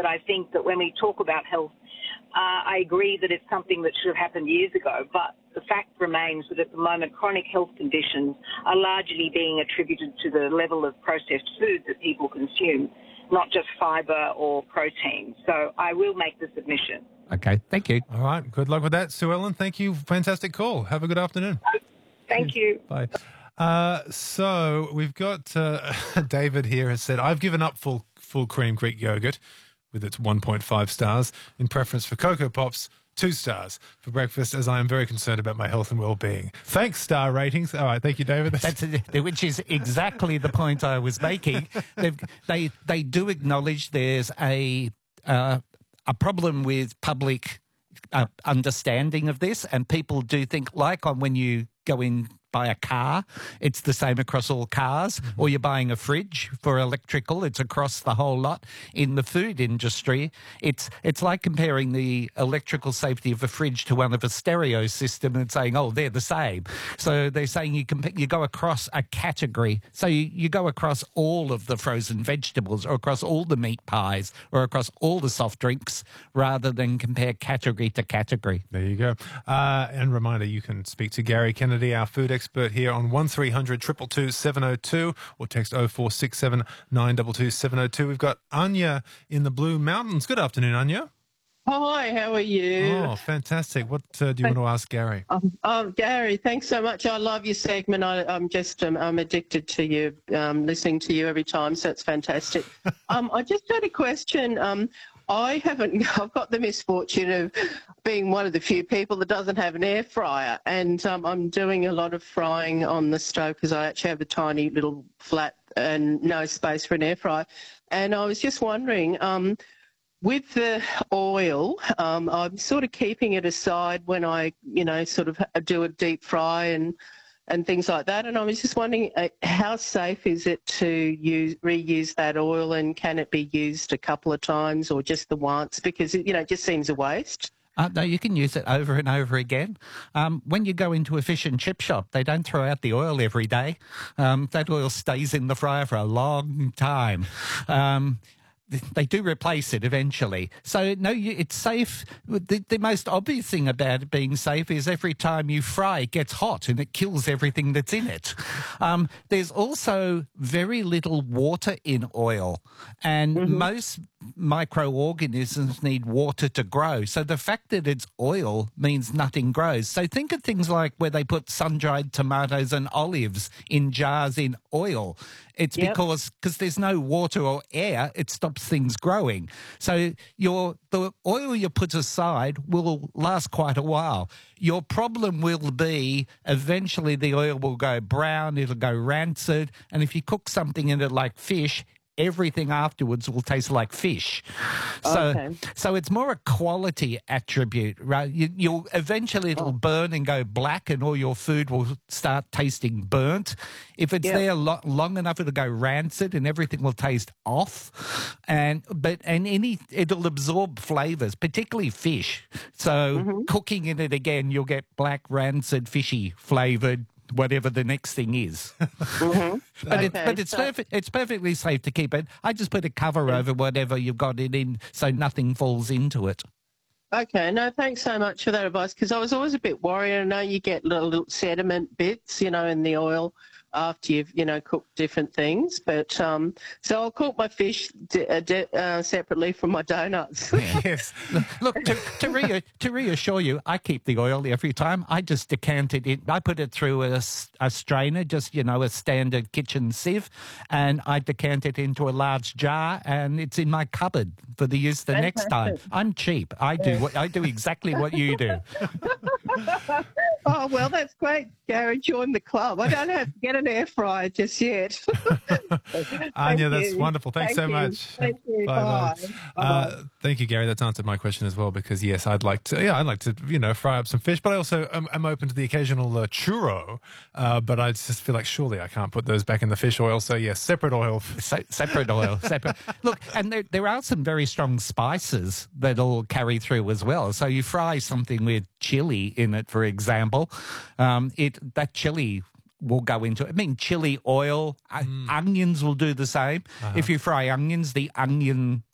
that I think that when we talk about health, I agree that it's something that should have happened years ago, but the fact remains that at the moment chronic health conditions are largely being attributed to the level of processed food that people consume, not just fibre or protein. So I will make the submission. Okay, thank you. All right, good luck with that, Sue Ellen. Thank you. Fantastic call. Have a good afternoon. Thank you. Bye. So we've got David here has said, I've given up full cream Greek yogurt with its 1.5 stars in preference for Cocoa Pops, 2 stars for breakfast, as I am very concerned about my health and well-being. Thanks, star ratings. All right, thank you, David. Which is exactly the point I was making. They do acknowledge there's a problem with public understanding of this, and people do think, like on when you go in buy a car, it's the same across all cars, or you're buying a fridge for electrical, it's across the whole lot. In the food industry, it's like comparing the electrical safety of a fridge to one of a stereo system and saying, oh, they're the same. So they're saying you go across a category. So you go across all of the frozen vegetables, or across all the meat pies, or across all the soft drinks, rather than compare category to category. There you go. And reminder, you can speak to Gary Kennedy, our food expert, here on 1300 222 702, or text 0467 922 702. We've got Anya in the Blue Mountains. Good afternoon, Anya. Hi, how are you? Oh, fantastic. What do you want to ask Gary? Gary, thanks so much. I love your segment. I'm addicted to you, listening to you every time, so it's fantastic. I just had a question. I've got the misfortune of being one of the few people that doesn't have an air fryer, and I'm doing a lot of frying on the stove because I actually have a tiny little flat and no space for an air fryer. And I was just wondering, with the oil, I'm sort of keeping it aside when I, sort of do a deep fry and things like that. And I was just wondering, how safe is it to reuse that oil, and can it be used a couple of times or just the once? Because, it just seems a waste. No, you can use it over and over again. When you go into a fish and chip shop, they don't throw out the oil every day. That oil stays in the fryer for a long time. They do replace it eventually. So, no, it's safe. The most obvious thing about it being safe is every time you fry, it gets hot and it kills everything that's in it. There's also very little water in oil, and most microorganisms need water to grow. So the fact that it's oil means nothing grows. So think of things like where they put sun-dried tomatoes and olives in jars in oil. It's because there's no water or air, it stops things growing. So the oil you put aside will last quite a while. Your problem will be eventually the oil will go brown, it'll go rancid, and if you cook something in it like fish, everything afterwards will taste like fish. So it's more a quality attribute, right? You'll eventually it'll burn and go black, and all your food will start tasting burnt. If it's there long enough, it'll go rancid and everything will taste off. It'll absorb flavors, particularly fish. So cooking in it again, you'll get black, rancid, fishy flavored, whatever the next thing is. But it's perfectly safe to keep it. I just put a cover over whatever you've got it in so nothing falls into it. Okay, no, thanks so much for that advice, because I was always a bit worried. I know you get little sediment bits, in the oil after you've, cooked different things. But so I'll cook my fish separately from my donuts. Yes. Look, to reassure you, I keep the oil every time. I just decant it in. I put it through a strainer, just, a standard kitchen sieve, and I decant it into a large jar, and it's in my cupboard for the use the next time. I'm cheap. I do exactly what you do. Oh, well, that's great, Gary. Join the club. I don't have to get an air fryer just yet. Anya, that's wonderful. Thanks so much. Thank you. Bye. Thank you, Gary. That's answered my question as well, because yes, I'd like to, fry up some fish, but I also am open to the occasional churro. But I just feel like surely I can't put those back in the fish oil. So yes, separate oil. Separate oil. Separate. Look, and there are some very strong spices that'll carry through as well. So you fry something with chili in it, for example. That chili will go into it. I mean, chili oil, onions will do the same. If you fry onions, the onion